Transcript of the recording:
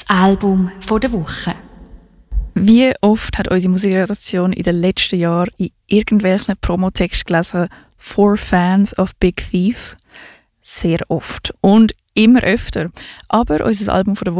Album der Woche. Wie oft hat unsere Musikredaktion in den letzten Jahren in irgendwelchen Promotexten gelesen «For Fans of Big Thief»? Sehr oft und immer öfter. Aber unser Album der